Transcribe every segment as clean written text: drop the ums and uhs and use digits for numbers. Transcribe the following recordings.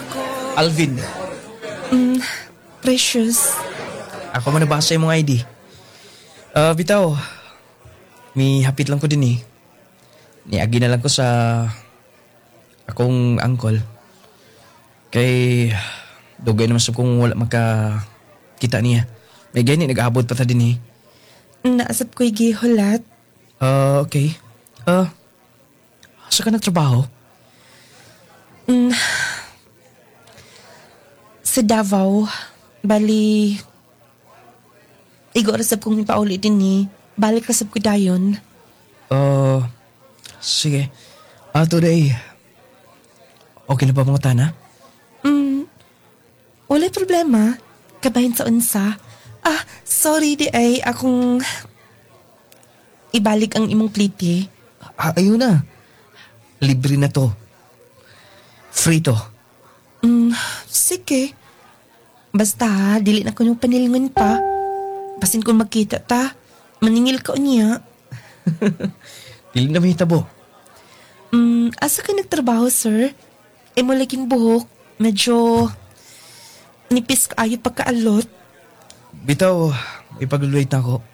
Alvin, Precious. ako man nabasa yung mga ID. Bitaw, may hapit lang ko din eh. Niagi na lang ko sa akong uncle. Kay dugay naman sa kung wala kita niya. May ganyan, nag-aabot pa ta din eh. Naasap ko'y gihulat. Okay. Asa ka nagtrabaho? Sa Davao. Bali, rasap kong ipauli din ni. Balik rasap ko dayon. Sige. Today, okay na ba mga tana? Walay problema. Kabahin sa unsa. Sorry di ay akong ibalik ang imong pliti. Ayun na. Libre na to. Free to. Sige. Basta, dili na ko yung panilingon pa. Basin kung magkita ta, maningil ka niya. Dili na may tabo. Asa ka nagtrabaho, sir? Mo laging buhok, medyo nipis ka ayo pagkaalot. Bitaw, ipag-graduate na ako.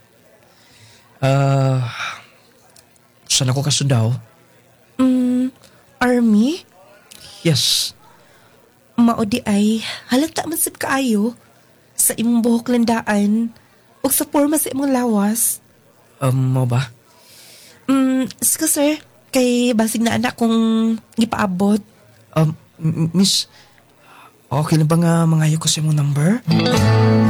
Saan ako kasundaw? Army? Yes. Maodi ay halata man sab kaayo sa imong buhok landaan ug sa porma sa imong lawas. Mo ba? Sige sir, kay basig na anak kong gipaabot. Miss, okay na ba nga mangayo ko sa imong number?